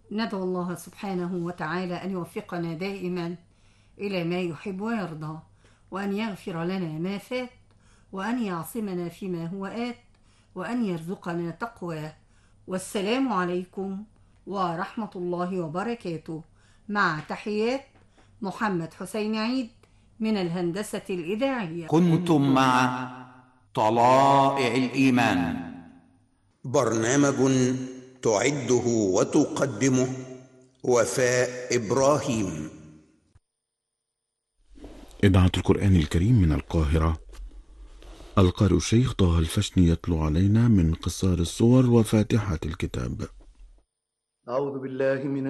ندعو الله سبحانه وتعالى أن يوفقنا دائما إلى ما يحب ويرضى، وأن يغفر لنا ما فات، وأن يعصمنا فيما هو آت، وأن يرزقنا تقواه. والسلام عليكم ورحمة الله وبركاته، مع تحيات محمد حسين عيد من الهندسة الإذاعية. كنتم مع طلائع الإيمان، برنامج تعده وتقدمه وفاء إبراهيم. إذاعة القرآن الكريم من القاهرة. القارئ الشيخ طه الفشني يتلو علينا من قصار الصور وفاتحة الكتاب. أعوذ بالله من